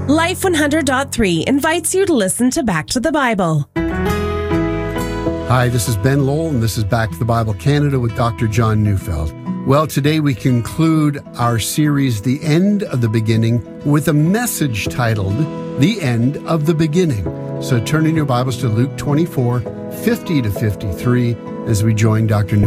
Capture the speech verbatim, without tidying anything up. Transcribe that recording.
Life one hundred point three invites you to listen to Back to the Bible. Hi, this is Ben Lowell, and this is Back to the Bible Canada with Doctor John Neufeld. Well, today we conclude our series, The End of the Beginning, with a message titled, The End of the Beginning. So turn in your Bibles to Luke twenty-four, fifty to fifty-three, as we join Doctor Neufeld.